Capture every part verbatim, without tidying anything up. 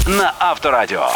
на Авторадіо.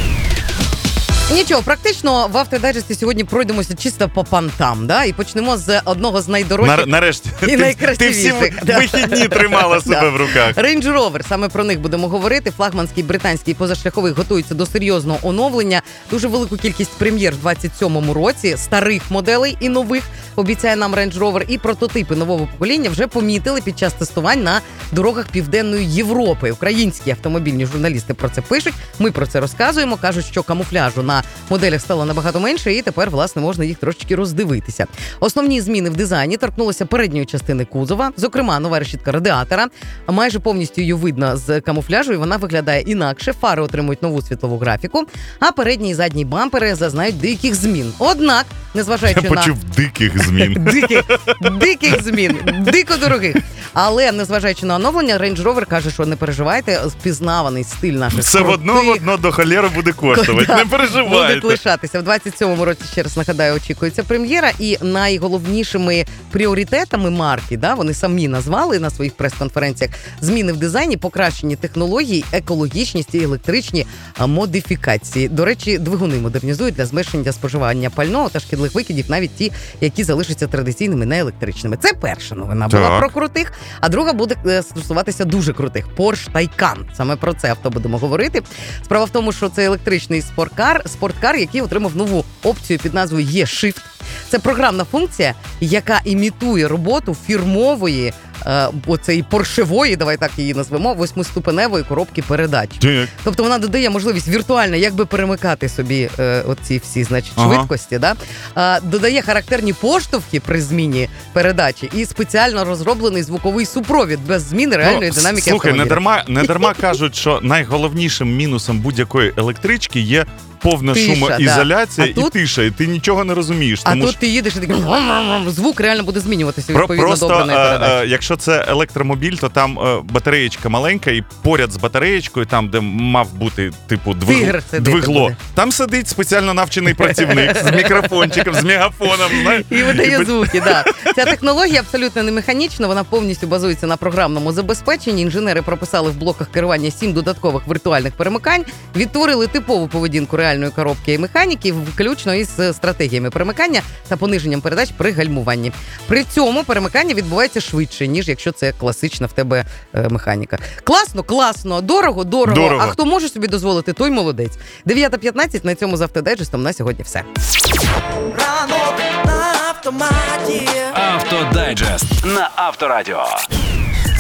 Нічого, практично в Автодайджесті сьогодні пройдемося чисто по пантам, да? І почнемо з одного з найдорожчих Нар- нарешті. і Ти, найкрасивіших. ти всі вихідні тримала себе в руках. Range Rover, саме про них будемо говорити. Флагманський британський позашляховик готується до серйозного оновлення. Дуже велику кількість прем'єр в двадцять сьомому році, старих моделей і нових, обіцяє нам Range Rover. І прототипи нового покоління вже помітили під час тестувань на дорогах Південної Європи. Українські автомобільні журналісти про це пишуть, ми про це розказуємо. Кажуть, що камуфляжу на моделях стало набагато менше, і тепер, власне, можна їх трошечки роздивитися. Основні зміни в дизайні торкнулися передньої частини кузова, зокрема, нова решітка радіатора. Майже повністю її видно з камуфляжу, і вона виглядає інакше. Фари отримують нову світлову графіку, а передні і задні бампери зазнають деяких змін. Однак, незважаючи Я на... почув диких змін. Диких, диких змін, дико дорогих. Але, незважаючи на оновлення, Range Rover каже, що не переживайте, впізнаваний стиль наших Все в одно, крутих, одно до холєри буде коштувати. Да, Не переживайте. будуть лишатися. В двадцять сьомому році, ще раз нагадаю, очікується прем'єра. І найголовнішими пріоритетами марки, да, вони самі назвали на своїх прес-конференціях, зміни в дизайні, покращені технології, екологічність і електричні модифікації. До речі, двигуни модернізують для зменшення споживання пального та шкідливих викидів, навіть ті, які залишаться традиційними, не електричними. Це перша новина була Так. про крутих, а друга буде е, стосуватися дуже крутих. Porsche Taycan. Саме про це авто будемо говорити. Справа в тому, що це електричний спорткар, спорткар, який отримав нову опцію під назвою E-Shift. Це програмна функція, яка імітує роботу фірмової, е, оцеї поршевої, давай так її назвемо, восьмиступеневої коробки передач. Так. Тобто вона додає можливість віртуально якби перемикати собі е, оці всі, значить, Ага. швидкості, да? Е, додає характерні поштовхи при зміні передачі і спеціально розроблений звуковий супровід без зміни реальної Ну, динаміки Слухай, не автомобіля. дарма, не дарма кажуть, що найголовнішим мінусом будь-якої електрички є повна Тиша, шумоізоляція да. А і тут- тиша, і ти нічого не розумієш. А тому тут що ти їдеш і такий звук реально буде змінюватися Про, відповідно просто, до обраної е, передачі. е, якщо це електромобіль, то там е, батареєчка маленька, і поряд з батареєчкою, там, де мав бути, типу, двиг... Тигр сидити двигло, буде. там сидить спеціально навчений працівник з мікрофончиком, з мегафоном. Знаєш? І видає І- звуки, да. Ця технологія абсолютно не механічна, вона повністю базується на програмному забезпеченні. Інженери прописали в блоках керування сім додаткових віртуальних перемикань, відтворили типову поведінку реальної коробки і механіки, включно із стратегіями перемикання та пониженням передач при гальмуванні. При цьому перемикання відбувається швидше, ніж якщо це класична в тебе е, механіка. Класно, класно, дорого, дорого, Дорого. А хто може собі дозволити, той молодець. дев'ята п'ятнадцять, на цьому з Автодайджестом на сьогодні все. Ранок на автоматі. Автодайджест на Авторадіо.